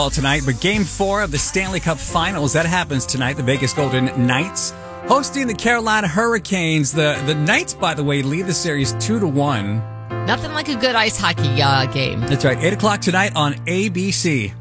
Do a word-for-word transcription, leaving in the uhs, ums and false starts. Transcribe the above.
Tonight, but game four of the Stanley Cup Finals, that happens tonight. The Vegas Golden Knights hosting the Carolina Hurricanes. The the Knights, by the way, lead the series two to one. Nothing like a good ice hockey uh, game. That's right. eight o'clock tonight on A B C.